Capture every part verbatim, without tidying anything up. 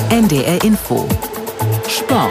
N D R Info Sport.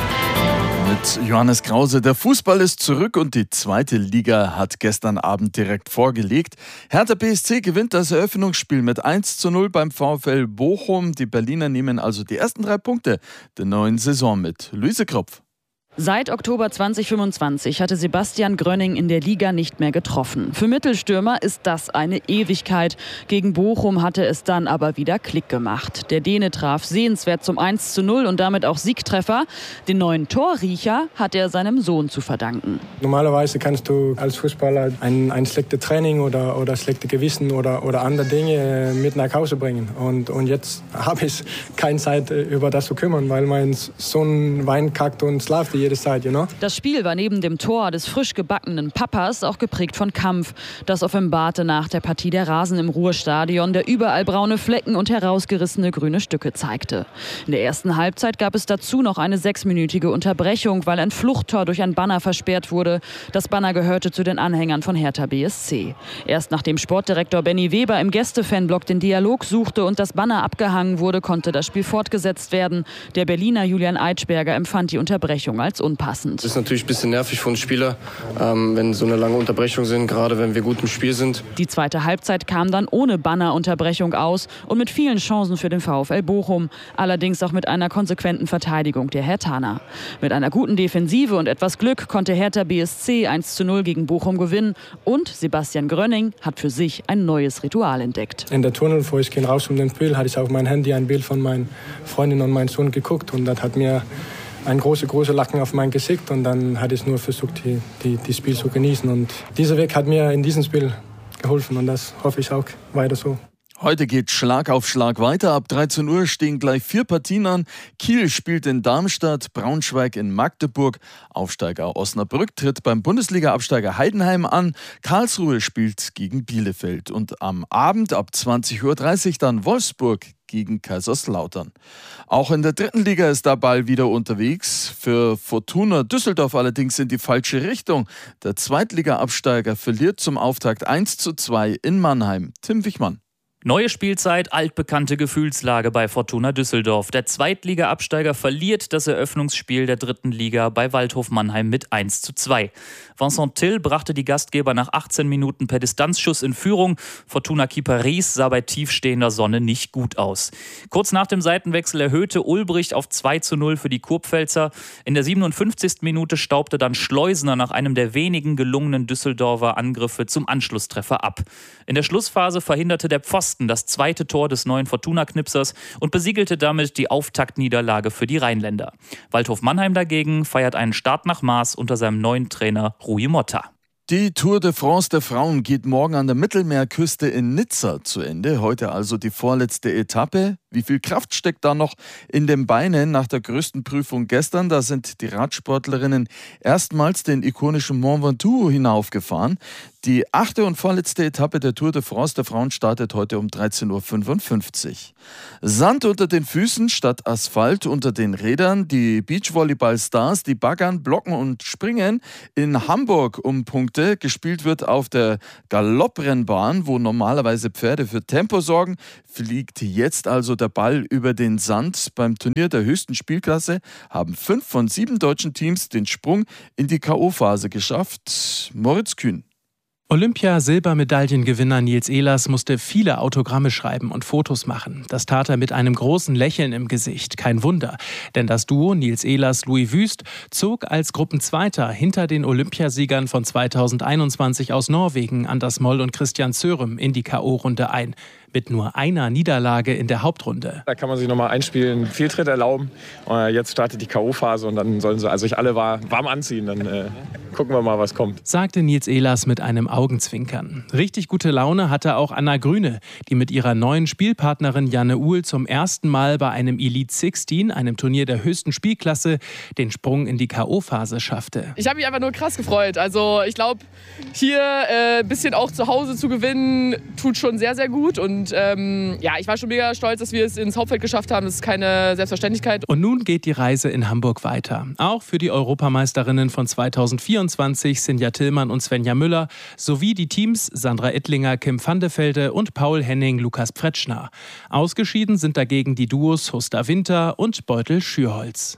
Mit Johannes Krause. Der Fußball ist zurück und die zweite Liga hat gestern Abend direkt vorgelegt. Hertha B S C gewinnt das Eröffnungsspiel mit eins zu null beim VfL Bochum. Die Berliner nehmen also die ersten drei Punkte der neuen Saison mit. Luise Kropf. Seit Oktober zweitausendfünfundzwanzig hatte Sebastian Grönning in der Liga nicht mehr getroffen. Für Mittelstürmer ist das eine Ewigkeit. Gegen Bochum hatte es dann aber wieder Klick gemacht. Der Däne traf sehenswert zum eins zu null und damit auch Siegtreffer. Den neuen Torriecher hat er seinem Sohn zu verdanken. Normalerweise kannst du als Fußballer ein, ein schlechtes Training oder, oder schlechtes Gewissen oder, oder andere Dinge mit nach Hause bringen. Und, und jetzt habe ich keine Zeit, über das zu kümmern, weil mein Sohn Wein kackt und schlaft jede Zeit, you know? Das Spiel war neben dem Tor des frisch gebackenen Papas auch geprägt von Kampf. Das offenbarte nach der Partie der Rasen im Ruhrstadion, der überall braune Flecken und herausgerissene grüne Stücke zeigte. In der ersten Halbzeit gab es dazu noch eine sechsminütige Unterbrechung, weil ein Fluchttor durch ein Banner versperrt wurde. Das Banner gehörte zu den Anhängern von Hertha B S C. Erst nachdem Sportdirektor Benny Weber im Gästefanblock den Dialog suchte und das Banner abgehangen wurde, konnte das Spiel fortgesetzt werden. Der Berliner Julian Eitschberger empfand die Unterbrechung als unpassend. Das ist natürlich ein bisschen nervig für uns Spieler, ähm, wenn so eine lange Unterbrechung sind, gerade wenn wir gut im Spiel sind. Die zweite Halbzeit kam dann ohne Bannerunterbrechung aus und mit vielen Chancen für den VfL Bochum. Allerdings auch mit einer konsequenten Verteidigung der Herthaner. Mit einer guten Defensive und etwas Glück konnte Hertha B S C eins zu null gegen Bochum gewinnen. Und Sebastian Grönning hat für sich ein neues Ritual entdeckt. In der Tunnel, bevor ich ging raus um den Spiel, hatte ich auf mein Handy ein Bild von meiner Freundin und meinem Sohn geguckt. Und das hat mir ein großes, großes Lachen auf mein Gesicht und dann hatte ich nur versucht, die, die, die Spiel zu genießen. Und dieser Weg hat mir in diesem Spiel geholfen und das hoffe ich auch weiter so. Heute geht Schlag auf Schlag weiter. Ab dreizehn Uhr stehen gleich vier Partien an. Kiel spielt in Darmstadt, Braunschweig in Magdeburg. Aufsteiger Osnabrück tritt beim Bundesliga-Absteiger Heidenheim an. Karlsruhe spielt gegen Bielefeld. Und am Abend ab zwanzig Uhr dreißig dann Wolfsburg gegen Kaiserslautern. Auch in der dritten Liga ist der Ball wieder unterwegs. Für Fortuna Düsseldorf allerdings in die falsche Richtung. Der Zweitliga-Absteiger verliert zum Auftakt eins zu zwei in Mannheim. Tim Wichmann. Neue Spielzeit, altbekannte Gefühlslage bei Fortuna Düsseldorf. Der Zweitliga-Absteiger verliert das Eröffnungsspiel der dritten Liga bei Waldhof Mannheim mit eins zu zwei. Vincent Till brachte die Gastgeber nach achtzehn Minuten per Distanzschuss in Führung. Fortuna-Keeper Ries sah bei tiefstehender Sonne nicht gut aus. Kurz nach dem Seitenwechsel erhöhte Ulbricht auf zwei zu null für die Kurpfälzer. In der siebenundfünfzigsten Minute staubte dann Schleusner nach einem der wenigen gelungenen Düsseldorfer Angriffe zum Anschlusstreffer ab. In der Schlussphase verhinderte der Pfosten das zweite Tor des neuen Fortuna-Knipsers und besiegelte damit die Auftaktniederlage für die Rheinländer. Waldhof Mannheim dagegen feiert einen Start nach Maß unter seinem neuen Trainer Rui Motta. Die Tour de France der Frauen geht morgen an der Mittelmeerküste in Nizza zu Ende. Heute also die vorletzte Etappe. Wie viel Kraft steckt da noch in den Beinen nach der größten Prüfung gestern? Da sind die Radsportlerinnen erstmals den ikonischen Mont Ventoux hinaufgefahren. Die achte und vorletzte Etappe der Tour de France der Frauen startet heute um dreizehn Uhr fünfundfünfzig. Sand unter den Füßen statt Asphalt unter den Rädern. Die Beachvolleyball-Stars, die baggern, blocken und springen in Hamburg um Punkte. Gespielt wird auf der Galopprennbahn, wo normalerweise Pferde für Tempo sorgen. Fliegt jetzt also der Ball über den Sand. Beim Turnier der höchsten Spielklasse haben fünf von sieben deutschen Teams den Sprung in die K O-Phase geschafft. Moritz Kühn. Olympia-Silbermedaillengewinner Nils Ehlers musste viele Autogramme schreiben und Fotos machen. Das tat er mit einem großen Lächeln im Gesicht. Kein Wunder, denn das Duo Nils Ehlers-Louis Wüst zog als Gruppenzweiter hinter den Olympiasiegern von zweitausendeinundzwanzig aus Norwegen, Anders Moll und Christian Zörem, in die K O-Runde ein. Mit nur einer Niederlage in der Hauptrunde. Da kann man sich nochmal einspielen, Fehltritt erlauben. Jetzt startet die K O-Phase und dann sollen sie also sich alle warm anziehen. Dann äh, gucken wir mal, was kommt. Sagte Nils Ehlers mit einem Augenzwinkern. Richtig gute Laune hatte auch Anna Grüne, die mit ihrer neuen Spielpartnerin Janne Uhl zum ersten Mal bei einem Elite sechzehn, einem Turnier der höchsten Spielklasse, den Sprung in die K O-Phase schaffte. Ich habe mich einfach nur krass gefreut. Also ich glaube, hier ein äh, bisschen auch zu Hause zu gewinnen, tut schon sehr, sehr gut. Und Und ähm, ja, ich war schon mega stolz, dass wir es ins Hauptfeld geschafft haben. Das ist keine Selbstverständlichkeit. Und nun geht die Reise in Hamburg weiter. Auch für die Europameisterinnen von zweitausendvierundzwanzig, Sinja Tillmann und Svenja Müller, sowie die Teams Sandra Ettlinger, Kim van de Velde und Paul Henning, Lukas Pfretschner. Ausgeschieden sind dagegen die Duos Huster Winter und Beutel Schürholz.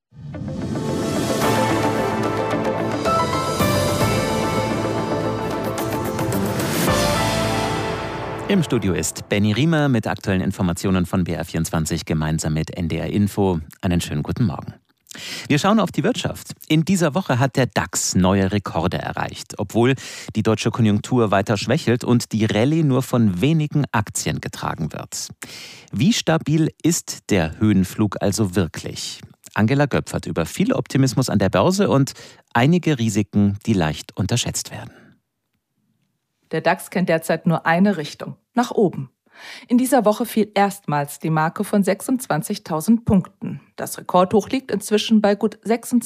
Im Studio ist Benny Riemer mit aktuellen Informationen von B R vierundzwanzig gemeinsam mit N D R Info. Einen schönen guten Morgen. Wir schauen auf die Wirtschaft. In dieser Woche hat der DAX neue Rekorde erreicht, obwohl die deutsche Konjunktur weiter schwächelt und die Rallye nur von wenigen Aktien getragen wird. Wie stabil ist der Höhenflug also wirklich? Angela Göpfert über viel Optimismus an der Börse und einige Risiken, die leicht unterschätzt werden. Der DAX kennt derzeit nur eine Richtung, nach oben. In dieser Woche fiel erstmals die Marke von sechsundzwanzigtausend Punkten. Das Rekordhoch liegt inzwischen bei gut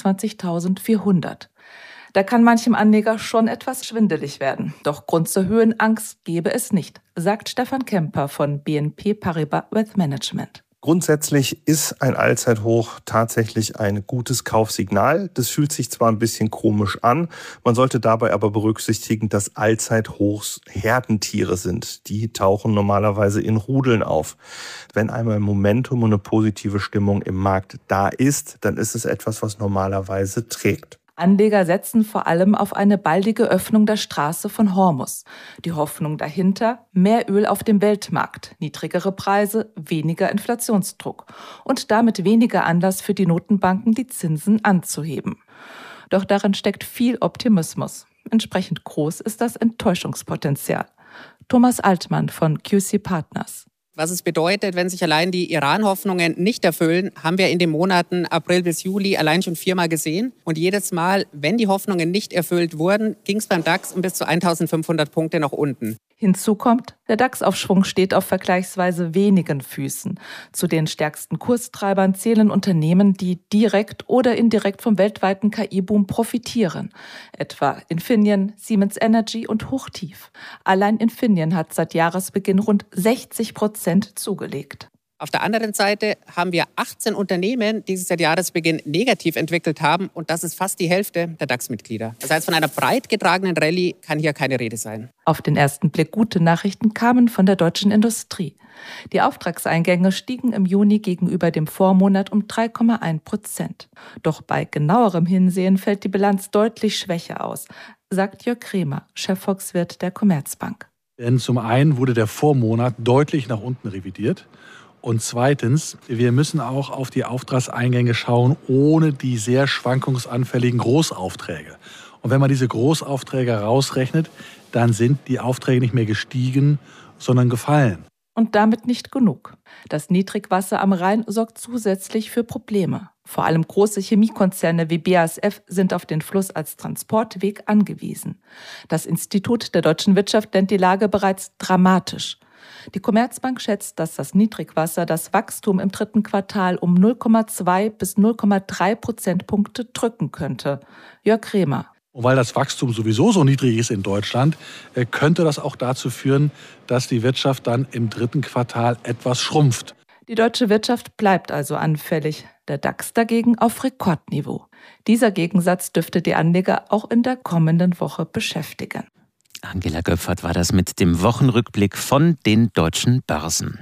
sechsundzwanzigtausendvierhundert. Da kann manchem Anleger schon etwas schwindelig werden. Doch Grund zur Höhenangst gebe es nicht, sagt Stefan Kemper von B N P Paribas Wealth Management. Grundsätzlich ist ein Allzeithoch tatsächlich ein gutes Kaufsignal. Das fühlt sich zwar ein bisschen komisch an, man sollte dabei aber berücksichtigen, dass Allzeithochs Herdentiere sind. Die tauchen normalerweise in Rudeln auf. Wenn einmal Momentum und eine positive Stimmung im Markt da ist, dann ist es etwas, was normalerweise trägt. Anleger setzen vor allem auf eine baldige Öffnung der Straße von Hormuz. Die Hoffnung dahinter: mehr Öl auf dem Weltmarkt, niedrigere Preise, weniger Inflationsdruck und damit weniger Anlass für die Notenbanken, die Zinsen anzuheben. Doch darin steckt viel Optimismus. Entsprechend groß ist das Enttäuschungspotenzial. Thomas Altmann von Q C Partners. Was es bedeutet, wenn sich allein die Iran-Hoffnungen nicht erfüllen, haben wir in den Monaten April bis Juli allein schon viermal gesehen. Und jedes Mal, wenn die Hoffnungen nicht erfüllt wurden, ging es beim DAX um bis zu eintausendfünfhundert Punkte nach unten. Hinzu kommt, der DAX-Aufschwung steht auf vergleichsweise wenigen Füßen. Zu den stärksten Kurstreibern zählen Unternehmen, die direkt oder indirekt vom weltweiten K I-Boom profitieren. Etwa Infineon, Siemens Energy und Hochtief. Allein Infineon hat seit Jahresbeginn rund sechzig Prozent zugelegt. Auf der anderen Seite haben wir achtzehn Unternehmen, die sich seit Jahresbeginn negativ entwickelt haben. Und das ist fast die Hälfte der DAX-Mitglieder. Das heißt, von einer breit getragenen Rallye kann hier keine Rede sein. Auf den ersten Blick gute Nachrichten kamen von der deutschen Industrie. Die Auftragseingänge stiegen im Juni gegenüber dem Vormonat um drei Komma eins Prozent. Doch bei genauerem Hinsehen fällt die Bilanz deutlich schwächer aus, sagt Jörg Kremer, Chefvolkswirt der Commerzbank. Denn zum einen wurde der Vormonat deutlich nach unten revidiert. Und zweitens, wir müssen auch auf die Auftragseingänge schauen, ohne die sehr schwankungsanfälligen Großaufträge. Und wenn man diese Großaufträge rausrechnet, dann sind die Aufträge nicht mehr gestiegen, sondern gefallen. Und damit nicht genug. Das Niedrigwasser am Rhein sorgt zusätzlich für Probleme. Vor allem große Chemiekonzerne wie B A S F sind auf den Fluss als Transportweg angewiesen. Das Institut der deutschen Wirtschaft nennt die Lage bereits dramatisch. Die Commerzbank schätzt, dass das Niedrigwasser das Wachstum im dritten Quartal um null Komma zwei bis null Komma drei Prozentpunkte drücken könnte. Jörg Kremer. Und weil das Wachstum sowieso so niedrig ist in Deutschland, könnte das auch dazu führen, dass die Wirtschaft dann im dritten Quartal etwas schrumpft. Die deutsche Wirtschaft bleibt also anfällig, der DAX dagegen auf Rekordniveau. Dieser Gegensatz dürfte die Anleger auch in der kommenden Woche beschäftigen. Angela Göpfert war das mit dem Wochenrückblick von den deutschen Börsen.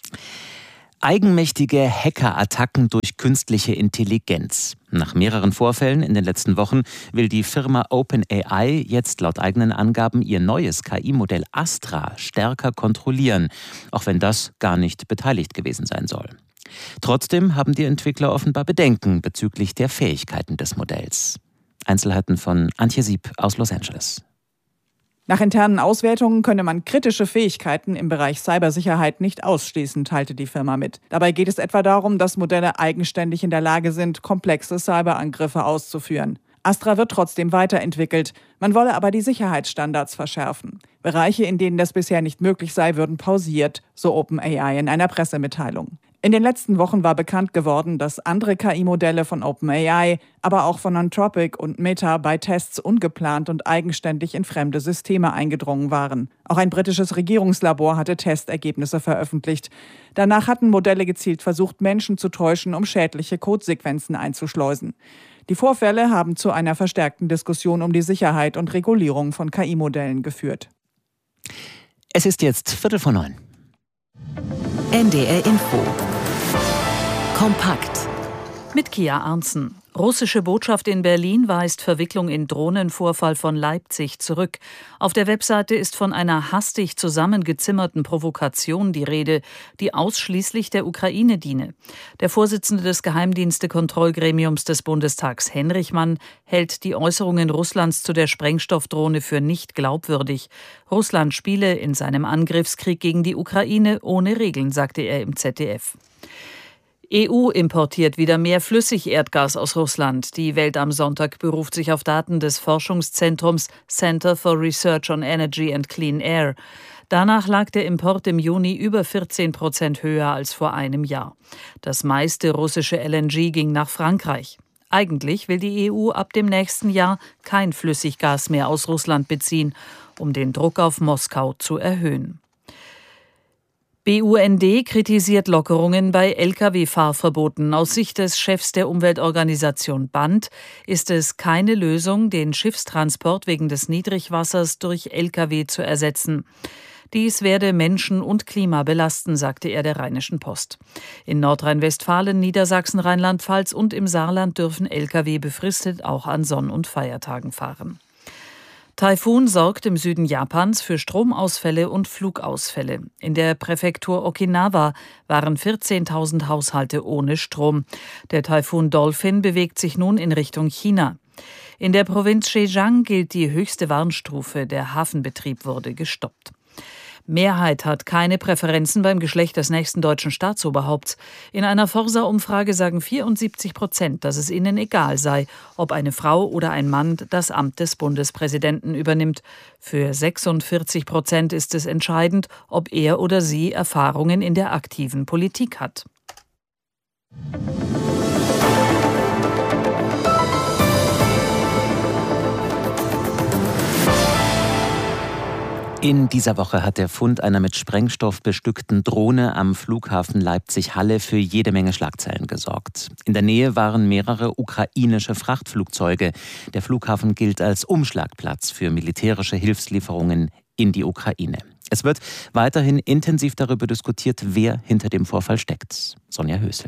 Eigenmächtige Hackerattacken durch künstliche Intelligenz. Nach mehreren Vorfällen in den letzten Wochen will die Firma OpenAI jetzt laut eigenen Angaben ihr neues K I-Modell Astra stärker kontrollieren, auch wenn das gar nicht beteiligt gewesen sein soll. Trotzdem haben die Entwickler offenbar Bedenken bezüglich der Fähigkeiten des Modells. Einzelheiten von Antje Sieb aus Los Angeles. Nach internen Auswertungen könne man kritische Fähigkeiten im Bereich Cybersicherheit nicht ausschließen, teilte die Firma mit. Dabei geht es etwa darum, dass Modelle eigenständig in der Lage sind, komplexe Cyberangriffe auszuführen. Astra wird trotzdem weiterentwickelt. Man wolle aber die Sicherheitsstandards verschärfen. Bereiche, in denen das bisher nicht möglich sei, würden pausiert, so OpenAI in einer Pressemitteilung. In den letzten Wochen war bekannt geworden, dass andere K I-Modelle von OpenAI, aber auch von Anthropic und Meta bei Tests ungeplant und eigenständig in fremde Systeme eingedrungen waren. Auch ein britisches Regierungslabor hatte Testergebnisse veröffentlicht. Danach hatten Modelle gezielt versucht, Menschen zu täuschen, um schädliche Codesequenzen einzuschleusen. Die Vorfälle haben zu einer verstärkten Diskussion um die Sicherheit und Regulierung von K I-Modellen geführt. Es ist jetzt Viertel vor neun. N D R Info. Kompakt. Mit Kia Arnzen. Russische Botschaft in Berlin weist Verwicklung in Drohnenvorfall von Leipzig zurück. Auf der Webseite ist von einer hastig zusammengezimmerten Provokation die Rede, die ausschließlich der Ukraine diene. Der Vorsitzende des Geheimdienste-Kontrollgremiums des Bundestags, Henrichmann, hält die Äußerungen Russlands zu der Sprengstoffdrohne für nicht glaubwürdig. Russland spiele in seinem Angriffskrieg gegen die Ukraine ohne Regeln, sagte er im Z D F. E U importiert wieder mehr Flüssigerdgas aus Russland. Die Welt am Sonntag beruft sich auf Daten des Forschungszentrums Center for Research on Energy and Clean Air. Danach lag der Import im Juni über vierzehn Prozent höher als vor einem Jahr. Das meiste russische L N G ging nach Frankreich. Eigentlich will die E U ab dem nächsten Jahr kein Flüssiggas mehr aus Russland beziehen, um den Druck auf Moskau zu erhöhen. B U N D kritisiert Lockerungen bei L K W-Fahrverboten. Aus Sicht des Chefs der Umweltorganisation B A N T ist es keine Lösung, den Schiffstransport wegen des Niedrigwassers durch L K W zu ersetzen. Dies werde Menschen und Klima belasten, sagte er der Rheinischen Post. In Nordrhein-Westfalen, Niedersachsen, Rheinland-Pfalz und im Saarland dürfen L K W befristet auch an Sonn- und Feiertagen fahren. Taifun sorgt im Süden Japans für Stromausfälle und Flugausfälle. In der Präfektur Okinawa waren vierzehntausend Haushalte ohne Strom. Der Taifun Dolphin bewegt sich nun in Richtung China. In der Provinz Zhejiang gilt die höchste Warnstufe. Der Hafenbetrieb wurde gestoppt. Mehrheit hat keine Präferenzen beim Geschlecht des nächsten deutschen Staatsoberhaupts. In einer Forsa-Umfrage sagen vierundsiebzig Prozent, dass es ihnen egal sei, ob eine Frau oder ein Mann das Amt des Bundespräsidenten übernimmt. Für sechsundvierzig Prozent ist es entscheidend, ob er oder sie Erfahrungen in der aktiven Politik hat. In dieser Woche hat der Fund einer mit Sprengstoff bestückten Drohne am Flughafen Leipzig-Halle für jede Menge Schlagzeilen gesorgt. In der Nähe waren mehrere ukrainische Frachtflugzeuge. Der Flughafen gilt als Umschlagplatz für militärische Hilfslieferungen in die Ukraine. Es wird weiterhin intensiv darüber diskutiert, wer hinter dem Vorfall steckt. Sonja Hösel.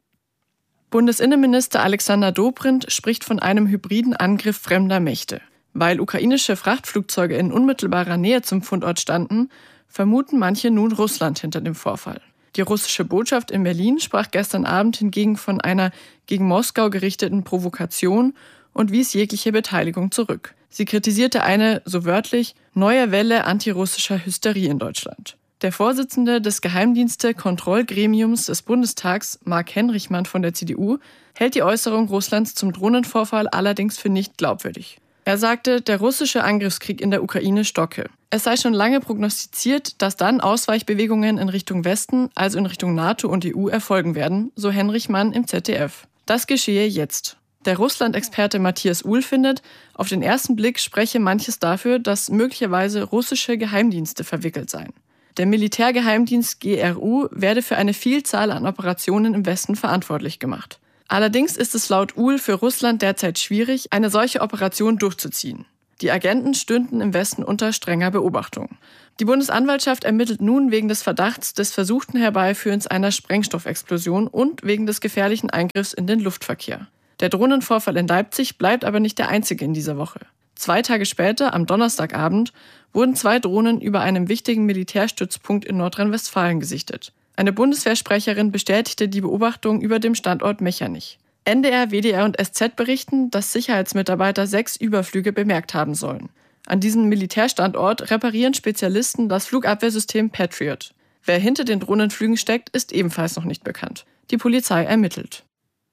Bundesinnenminister Alexander Dobrindt spricht von einem hybriden Angriff fremder Mächte. Weil ukrainische Frachtflugzeuge in unmittelbarer Nähe zum Fundort standen, vermuten manche nun Russland hinter dem Vorfall. Die russische Botschaft in Berlin sprach gestern Abend hingegen von einer gegen Moskau gerichteten Provokation und wies jegliche Beteiligung zurück. Sie kritisierte eine, so wörtlich, neue Welle antirussischer Hysterie in Deutschland. Der Vorsitzende des Geheimdienste-Kontrollgremiums des Bundestags, Marc Henrichmann von der C D U, hält die Äußerung Russlands zum Drohnenvorfall allerdings für nicht glaubwürdig. Er sagte, der russische Angriffskrieg in der Ukraine stocke. Es sei schon lange prognostiziert, dass dann Ausweichbewegungen in Richtung Westen, also in Richtung NATO und E U, erfolgen werden, so Henrichmann im Z D F. Das geschehe jetzt. Der Russland-Experte Matthias Uhl findet, auf den ersten Blick spreche manches dafür, dass möglicherweise russische Geheimdienste verwickelt seien. Der Militärgeheimdienst G R U werde für eine Vielzahl an Operationen im Westen verantwortlich gemacht. Allerdings ist es laut Uhl für Russland derzeit schwierig, eine solche Operation durchzuziehen. Die Agenten stünden im Westen unter strenger Beobachtung. Die Bundesanwaltschaft ermittelt nun wegen des Verdachts des versuchten Herbeiführens einer Sprengstoffexplosion und wegen des gefährlichen Eingriffs in den Luftverkehr. Der Drohnenvorfall in Leipzig bleibt aber nicht der einzige in dieser Woche. Zwei Tage später, am Donnerstagabend, wurden zwei Drohnen über einem wichtigen Militärstützpunkt in Nordrhein-Westfalen gesichtet. Eine Bundeswehrsprecherin bestätigte die Beobachtung über dem Standort Mechernich. N D R, W D R und S Z berichten, dass Sicherheitsmitarbeiter sechs Überflüge bemerkt haben sollen. An diesem Militärstandort reparieren Spezialisten das Flugabwehrsystem Patriot. Wer hinter den Drohnenflügen steckt, ist ebenfalls noch nicht bekannt. Die Polizei ermittelt.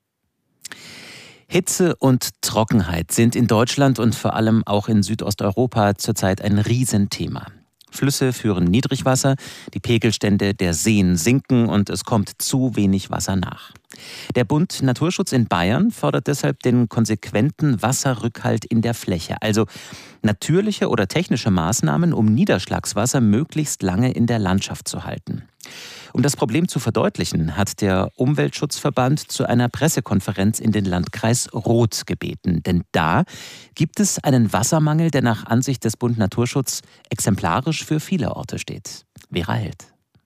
Hitze und Trockenheit sind in Deutschland und vor allem auch in Südosteuropa zurzeit ein Riesenthema. Flüsse führen Niedrigwasser, die Pegelstände der Seen sinken und es kommt zu wenig Wasser nach. Der Bund Naturschutz in Bayern fordert deshalb den konsequenten Wasserrückhalt in der Fläche, also natürliche oder technische Maßnahmen, um Niederschlagswasser möglichst lange in der Landschaft zu halten. Um das Problem zu verdeutlichen, hat der Umweltschutzverband zu einer Pressekonferenz in den Landkreis Roth gebeten. Denn da gibt es einen Wassermangel, der nach Ansicht des Bund Naturschutz exemplarisch für viele Orte steht. Vera Held.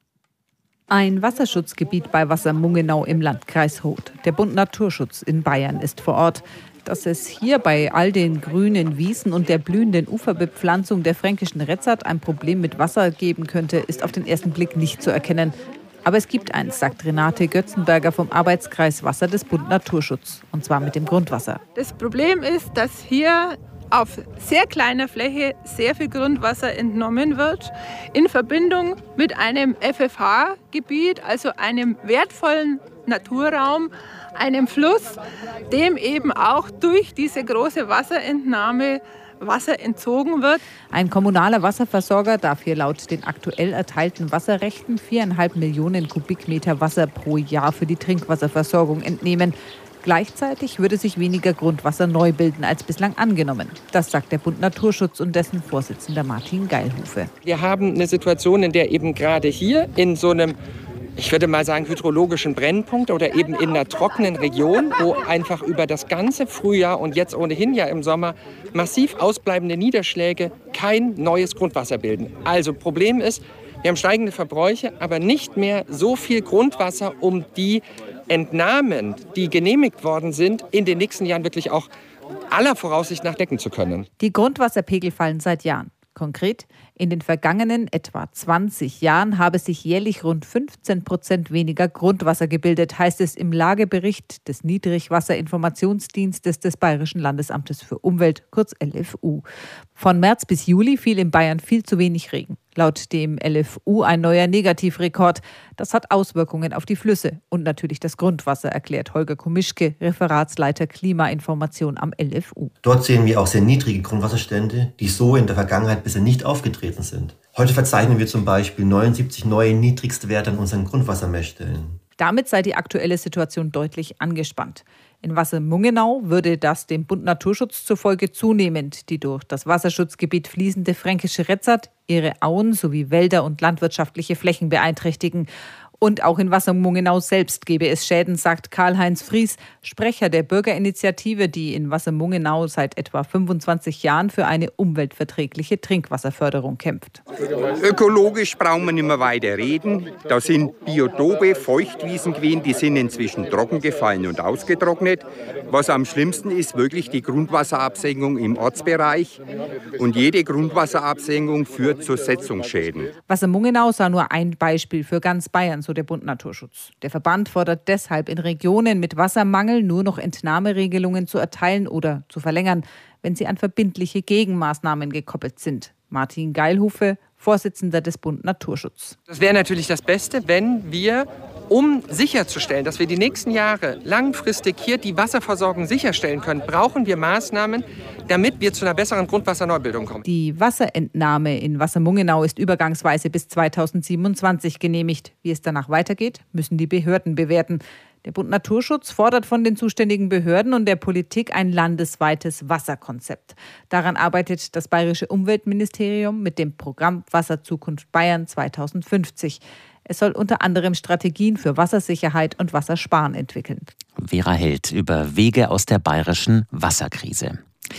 Ein Wasserschutzgebiet bei Wassermungenau im Landkreis Roth. Der Bund Naturschutz in Bayern ist vor Ort. Dass es hier bei all den grünen Wiesen und der blühenden Uferbepflanzung der fränkischen Retzart ein Problem mit Wasser geben könnte, ist auf den ersten Blick nicht zu erkennen. Aber es gibt eins, sagt Renate Götzenberger vom Arbeitskreis Wasser des Bund Naturschutz. Und zwar mit dem Grundwasser. Das Problem ist, dass hier auf sehr kleiner Fläche sehr viel Grundwasser entnommen wird, in Verbindung mit einem F F H-Gebiet, also einem wertvollen Naturraum, einem Fluss, dem eben auch durch diese große Wasserentnahme Wasser entzogen wird. Ein kommunaler Wasserversorger darf hier laut den aktuell erteilten Wasserrechten viereinhalb Millionen Kubikmeter Wasser pro Jahr für die Trinkwasserversorgung entnehmen. Gleichzeitig würde sich weniger Grundwasser neu bilden als bislang angenommen. Das sagt der Bund Naturschutz und dessen Vorsitzender Martin Geilhufe. Wir haben eine Situation, in der eben gerade hier in so einem, ich würde mal sagen, hydrologischen Brennpunkt oder eben in einer trockenen Region, wo einfach über das ganze Frühjahr und jetzt ohnehin ja im Sommer massiv ausbleibende Niederschläge kein neues Grundwasser bilden. Also Problem ist, wir haben steigende Verbräuche, aber nicht mehr so viel Grundwasser, um die Entnahmen, die genehmigt worden sind, in den nächsten Jahren wirklich auch aller Voraussicht nach decken zu können. Die Grundwasserpegel fallen seit Jahren. Konkret, in den vergangenen etwa zwanzig Jahren habe sich jährlich rund fünfzehn Prozent weniger Grundwasser gebildet, heißt es im Lagebericht des Niedrigwasserinformationsdienstes des Bayerischen Landesamtes für Umwelt, kurz L F U. Von März bis Juli fiel in Bayern viel zu wenig Regen. Laut dem L F U ein neuer Negativrekord. Das hat Auswirkungen auf die Flüsse und natürlich das Grundwasser, erklärt Holger Komischke, Referatsleiter Klimainformation am L F U. Dort sehen wir auch sehr niedrige Grundwasserstände, die so in der Vergangenheit bisher nicht aufgetreten sind. Heute verzeichnen wir zum Beispiel neunundsiebzig neue niedrigste Werte an unseren Grundwassermessstellen. Damit sei die aktuelle Situation deutlich angespannt. In Wassermungenau würde das dem Bund Naturschutz zufolge zunehmend die durch das Wasserschutzgebiet fließende fränkische Retzart ihre Auen sowie Wälder und landwirtschaftliche Flächen beeinträchtigen. Und auch in Wassermungenau selbst gebe es Schäden, sagt Karl-Heinz Fries, Sprecher der Bürgerinitiative, die in Wassermungenau seit etwa fünfundzwanzig Jahren für eine umweltverträgliche Trinkwasserförderung kämpft. Ökologisch brauchen wir nicht mehr weiter reden. Da sind Biotope, Feuchtwiesen gewesen, die sind inzwischen trocken gefallen und ausgetrocknet. Was am schlimmsten ist, wirklich die Grundwasserabsenkung im Ortsbereich. Und jede Grundwasserabsenkung führt zu Setzungsschäden. Wassermungenau sei nur ein Beispiel für ganz Bayern, so der Bund Naturschutz. Der Verband fordert deshalb, in Regionen mit Wassermangel nur noch Entnahmeregelungen zu erteilen oder zu verlängern, wenn sie an verbindliche Gegenmaßnahmen gekoppelt sind. Martin Geilhufe, Vorsitzender des Bund Naturschutz. Das wäre natürlich das Beste, wenn wir, um sicherzustellen, dass wir die nächsten Jahre langfristig hier die Wasserversorgung sicherstellen können, brauchen wir Maßnahmen, damit wir zu einer besseren Grundwasserneubildung kommen. Die Wasserentnahme in Wassermungenau ist übergangsweise bis zweitausendsiebenundzwanzig genehmigt. Wie es danach weitergeht, müssen die Behörden bewerten. Der Bund Naturschutz fordert von den zuständigen Behörden und der Politik ein landesweites Wasserkonzept. Daran arbeitet das Bayerische Umweltministerium mit dem Programm Wasserzukunft Bayern zweitausendfünfzig. Es soll unter anderem Strategien für Wassersicherheit und Wassersparen entwickeln. Vera Held über Wege aus der bayerischen Wasserkrise.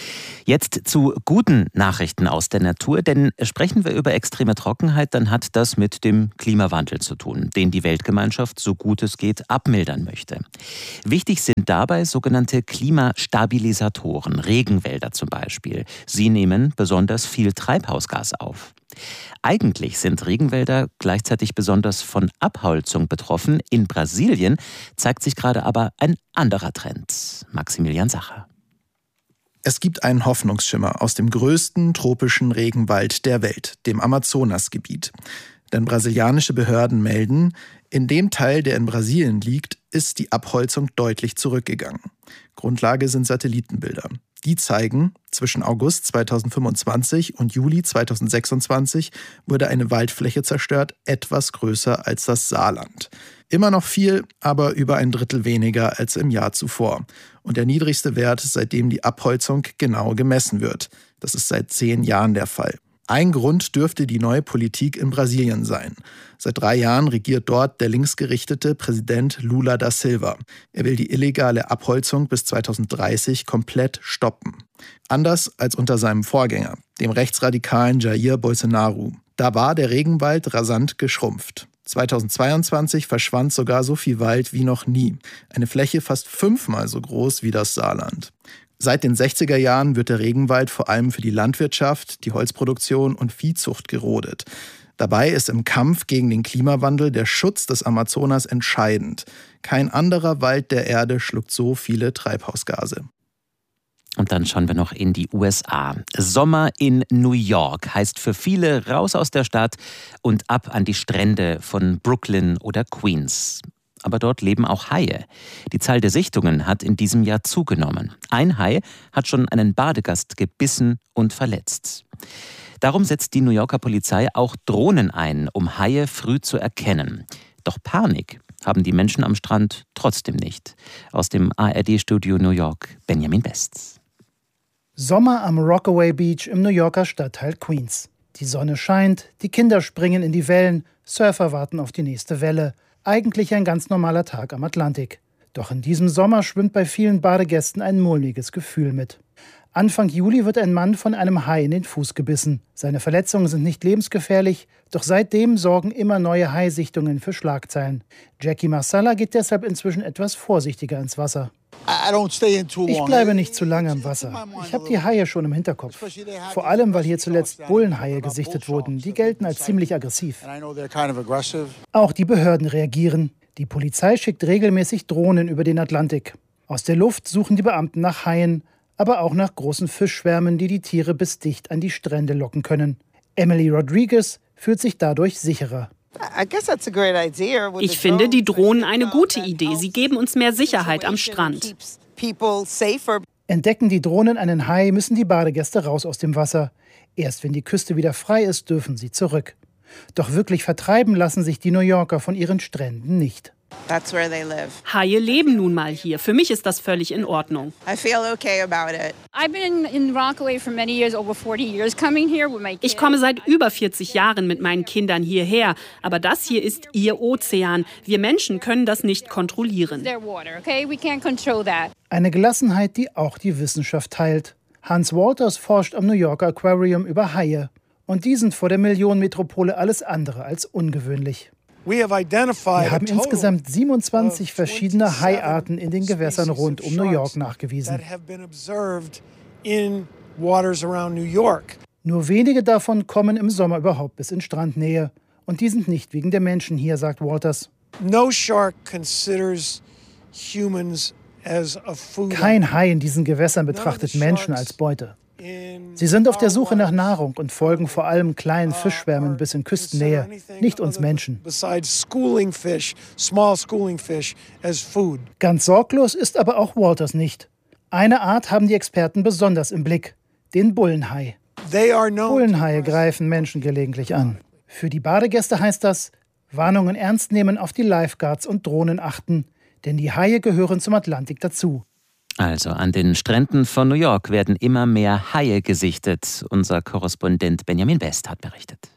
Jetzt zu guten Nachrichten aus der Natur, denn sprechen wir über extreme Trockenheit, dann hat das mit dem Klimawandel zu tun, den die Weltgemeinschaft so gut es geht abmildern möchte. Wichtig sind dabei sogenannte Klimastabilisatoren, Regenwälder zum Beispiel. Sie nehmen besonders viel Treibhausgas auf. Eigentlich sind Regenwälder gleichzeitig besonders von Abholzung betroffen. In Brasilien zeigt sich gerade aber ein anderer Trend. Maximilian Sacher. Es gibt einen Hoffnungsschimmer aus dem größten tropischen Regenwald der Welt, dem Amazonasgebiet. Denn brasilianische Behörden melden, in dem Teil, der in Brasilien liegt, ist die Abholzung deutlich zurückgegangen. Grundlage sind Satellitenbilder. Die zeigen, zwischen August zweitausendfünfundzwanzig und Juli zweitausendsechsundzwanzig wurde eine Waldfläche zerstört, etwas größer als das Saarland. Immer noch viel, aber über ein Drittel weniger als im Jahr zuvor. Und der niedrigste Wert, seitdem die Abholzung genau gemessen wird. Das ist seit zehn Jahren der Fall. Ein Grund dürfte die neue Politik in Brasilien sein. Seit drei Jahren regiert dort der linksgerichtete Präsident Lula da Silva. Er will die illegale Abholzung bis zweitausenddreißig komplett stoppen. Anders als unter seinem Vorgänger, dem rechtsradikalen Jair Bolsonaro. Da war der Regenwald rasant geschrumpft. zweitausendzweiundzwanzig verschwand sogar so viel Wald wie noch nie. Eine Fläche fast fünfmal so groß wie das Saarland. Seit den sechziger Jahren wird der Regenwald vor allem für die Landwirtschaft, die Holzproduktion und Viehzucht gerodet. Dabei ist im Kampf gegen den Klimawandel der Schutz des Amazonas entscheidend. Kein anderer Wald der Erde schluckt so viele Treibhausgase. Und dann schauen wir noch in die U S A. Sommer in New York heißt für viele raus aus der Stadt und ab an die Strände von Brooklyn oder Queens. Aber dort leben auch Haie. Die Zahl der Sichtungen hat in diesem Jahr zugenommen. Ein Hai hat schon einen Badegast gebissen und verletzt. Darum setzt die New Yorker Polizei auch Drohnen ein, um Haie früh zu erkennen. Doch Panik haben die Menschen am Strand trotzdem nicht. Aus dem A R D-Studio New York, Benjamin Best. Sommer am Rockaway Beach im New Yorker Stadtteil Queens. Die Sonne scheint, die Kinder springen in die Wellen, Surfer warten auf die nächste Welle. Eigentlich ein ganz normaler Tag am Atlantik. Doch in diesem Sommer schwimmt bei vielen Badegästen ein mulmiges Gefühl mit. Anfang Juli wird ein Mann von einem Hai in den Fuß gebissen. Seine Verletzungen sind nicht lebensgefährlich, doch seitdem sorgen immer neue Haisichtungen für Schlagzeilen. Jackie Marsala geht deshalb inzwischen etwas vorsichtiger ins Wasser. Ich bleibe nicht zu lange im Wasser. Ich habe die Haie schon im Hinterkopf. Vor allem, weil hier zuletzt Bullenhaie gesichtet wurden. Die gelten als ziemlich aggressiv. Auch die Behörden reagieren. Die Polizei schickt regelmäßig Drohnen über den Atlantik. Aus der Luft suchen die Beamten nach Haien, aber auch nach großen Fischschwärmen, die die Tiere bis dicht an die Strände locken können. Emily Rodriguez fühlt sich dadurch sicherer. Ich finde die Drohnen eine gute Idee. Sie geben uns mehr Sicherheit am Strand. Entdecken die Drohnen einen Hai, müssen die Badegäste raus aus dem Wasser. Erst wenn die Küste wieder frei ist, dürfen sie zurück. Doch wirklich vertreiben lassen sich die New Yorker von ihren Stränden nicht. Haie leben nun mal hier. Für mich ist das völlig in Ordnung. Ich komme seit über vierzig Jahren mit meinen Kindern hierher. Aber das hier ist ihr Ozean. Wir Menschen können das nicht kontrollieren. Eine Gelassenheit, die auch die Wissenschaft teilt. Hans Walters forscht am New Yorker Aquarium über Haie. Und die sind vor der Millionenmetropole alles andere als ungewöhnlich. Wir haben insgesamt siebenundzwanzig verschiedene Haiarten in den Gewässern rund um New York nachgewiesen. Nur wenige davon kommen im Sommer überhaupt bis in Strandnähe. Und die sind nicht wegen der Menschen hier, sagt Walters. Kein Hai in diesen Gewässern betrachtet Menschen als Beute. Sie sind auf der Suche nach Nahrung und folgen vor allem kleinen Fischschwärmen bis in Küstennähe, nicht uns Menschen. Ganz sorglos ist aber auch Walters nicht. Eine Art haben die Experten besonders im Blick, den Bullenhai. Bullenhaie greifen Menschen gelegentlich an. Für die Badegäste heißt das, Warnungen ernst nehmen, auf die Lifeguards und Drohnen achten, denn die Haie gehören zum Atlantik dazu. Also an den Stränden von New York werden immer mehr Haie gesichtet. Unser Korrespondent Benjamin Best hat berichtet.